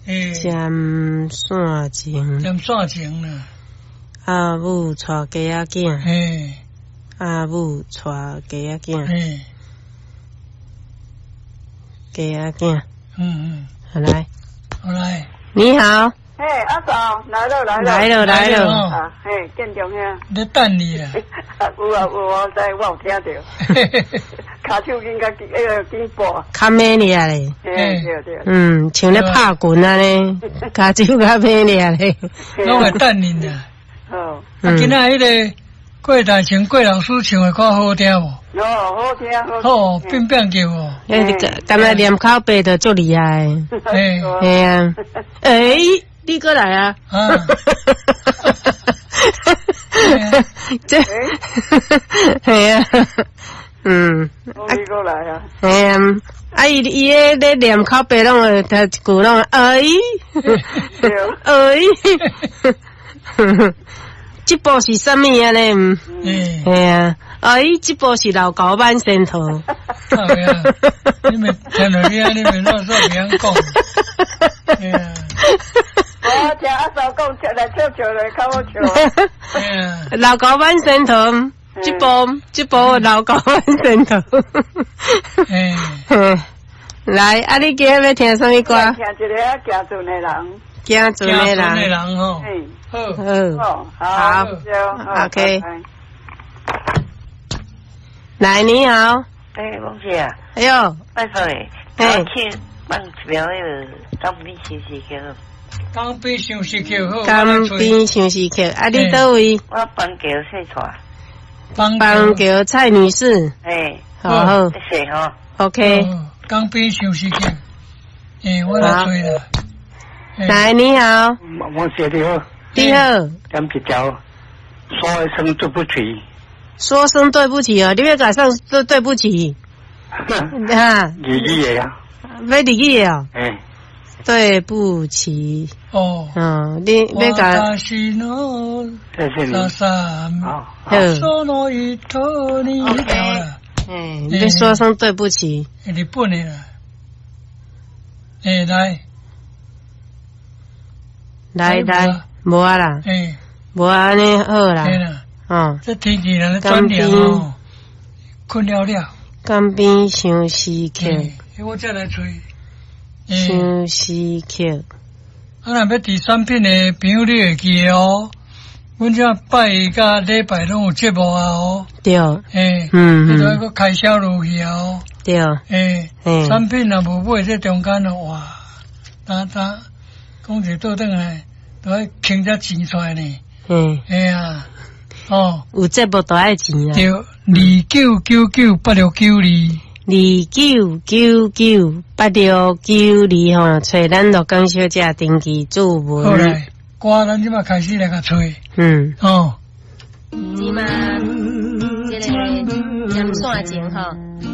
尖线情， 尖线情啦。 阿母带鸡仔囝，阿母带鸡仔囝，鸡仔囝。好来， 好来。 你好。 嘿，阿嫂，来了。 来了。 啊，嘿，建中兄。 在等你啊。 有啊，我知，我有听到。骹手应该紧步。 较美丽咧。 对。 像咧拍棍啊咧，骹手较美丽咧。 拢会等你的。 哦。 今仔迄个郭大成郭老师唱的歌好听无？ 好听。 好，变叫哦。 敢若念口白就足厉害。嘿啊。你过来啊！这，系啊， 你过来啊！ 系啊，伊咧念口白拢会读一句拢这部是啥物啊咧？系啊，这部是老高版仙桃。 对啊，你们听到你啊，你们乱说别人讲。哎呀。 我听阿嫂讲，唱来唱来，较好唱。 老高版仙桃，这部老高版仙桃。来，你今日要听什么歌？ 听一个行船的人。 行船的人吼。 好 ，OK。来，你好。 王姐啊。 哎呦， 拜托嘞。我去放一条那个江边休息曲。 江边休息曲好。 江边休息曲，你倒位？ 我邦桥细川。 邦桥蔡女士。好。 谢谢哈。 OK。 江边休息曲。我来吹了。 来，你好。 王姐你好。 你好。 点一条，说一声对不起。 说声对不起哦，你要改上说对不起。 日语的啊。 要日语的哦。对不起。你要改。 谢谢你。 你说声对不起。 日本的啦。 来，无啊啦。无安尼好啦。 这天气人转凉哦，困了了。 江边休息曲。 我再来吹。 休息曲。 若要第三品的朋友，你会记得哦。阮这拜甲礼拜拢有节目啊哦。 对。 你都个开销落去啊哦。 对。 产品若无买，这中间哦哇，讲一倒转来，都要倾只钱出来呢。 有节目都爱钱啊。 对，29998692。 29998692吼，找咱乐港小姐登记注文。 好来，歌咱即马开始来甲吹。即嘛，这个尖线情吼，